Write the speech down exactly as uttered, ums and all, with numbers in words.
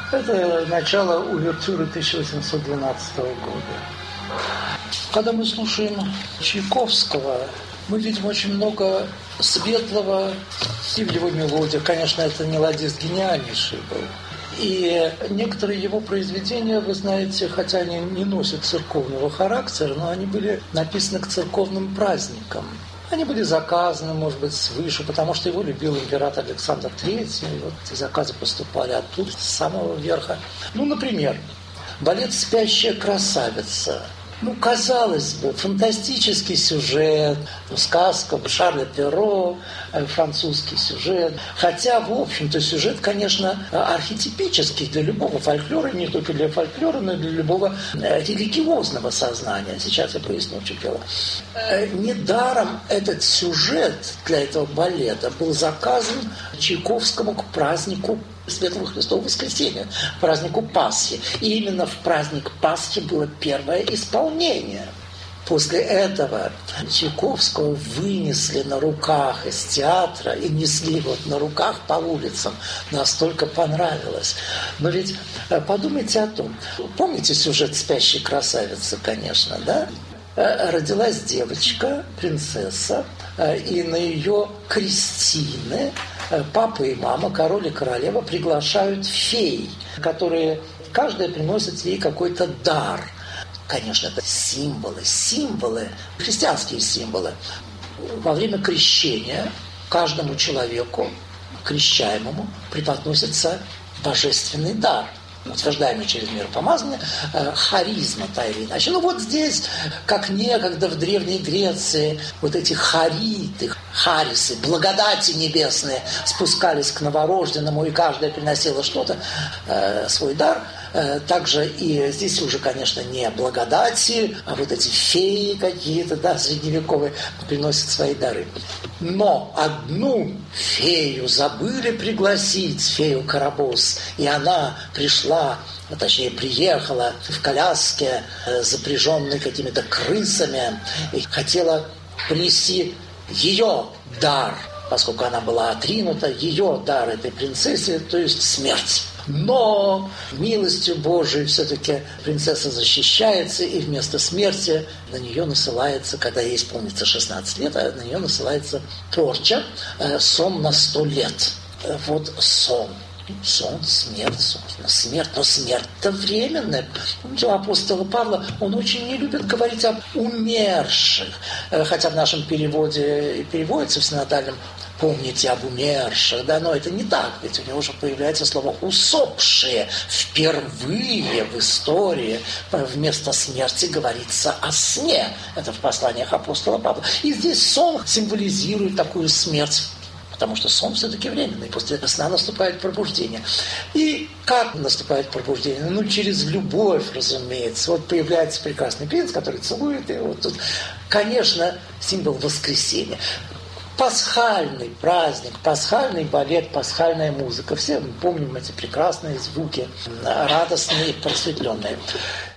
Это начало увертюры тысяча восемьсот двенадцатого года. Когда мы слушаем Чайковского, мы видим очень много светлого и в его мелодиях. Конечно, это мелодист гениальнейший был. И некоторые его произведения, вы знаете, хотя они не носят церковного характера, но они были написаны к церковным праздникам. Они были заказаны, может быть, свыше, потому что его любил император Александр Третий. И вот эти заказы поступали оттуда, с самого верха. Ну, например, балет «Спящая красавица». Ну, казалось бы, фантастический сюжет, сказка Шарля Перро, французский сюжет. Хотя, в общем-то, сюжет, конечно, архетипический для любого фольклора, не только для фольклора, но и для любого религиозного сознания. Сейчас я поясню, что дело. Недаром этот сюжет для этого балета был заказан Чайковскому к празднику Светлого Христового Воскресения, празднику Пасхи. И именно в праздник Пасхи было первое исполнение. После этого Чайковского вынесли на руках из театра и несли вот на руках по улицам. Настолько понравилось. Но ведь подумайте о том. Помните сюжет «Спящей красавицы», конечно, да? Родилась девочка, принцесса, и на ее крестины папа и мама, король и королева приглашают фей, которые каждая приносит ей какой-то дар. Конечно, это символы, символы, христианские символы. Во время крещения каждому человеку, крещаемому, преподносится божественный дар, утверждаемый через миропомазание, харизма та или иначе. Ну вот здесь, как некогда в Древней Греции, вот эти хариты, харисы, благодати небесные спускались к новорожденному, и каждая приносила что-то, э, свой дар. Э, также и здесь уже, конечно, не благодати, а вот эти феи какие-то, да, средневековые, приносят свои дары. Но одну фею забыли пригласить, фею Карабос, и она пришла, а точнее приехала в коляске, запряженной какими-то крысами, и хотела принести ее дар, поскольку она была отринута, ее дар этой принцессе, то есть смерть. Но милостью Божией все-таки принцесса защищается, и вместо смерти на нее насылается, когда ей исполнится шестнадцать лет, на нее насылается порча, сон на сто лет. Вот сон. Сон, смерть, собственно, смерть. Но смерть-то временная. Помните, у апостола Павла он очень не любит говорить об умерших. Хотя в нашем переводе переводится в синодальном «помните об умерших», да, но это не так, ведь у него уже появляется слово «усопшие». Впервые в истории вместо смерти говорится о сне. Это в посланиях апостола Павла. И здесь сон символизирует такую смерть. Потому что сон все-таки временный, после сна наступает пробуждение. И как наступает пробуждение? Ну, через любовь, разумеется. Вот появляется прекрасный принц, который целует, и вот тут, конечно, символ воскресения. Пасхальный праздник, пасхальный балет, пасхальная музыка. Все мы помним эти прекрасные звуки, радостные, просветленные.